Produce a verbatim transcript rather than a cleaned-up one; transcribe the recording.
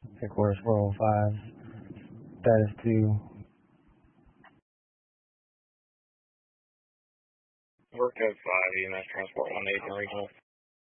Headquarters four oh five, status two. Work code five, E M S Transport one eight in Regional.